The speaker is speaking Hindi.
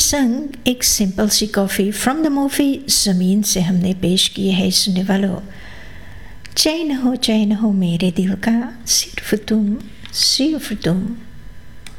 संग एक simple C coffee from the movie ज़मीन से हमने पेश की है सुनने वालों। चैन हो मेरे दिल का सिर्फ तुम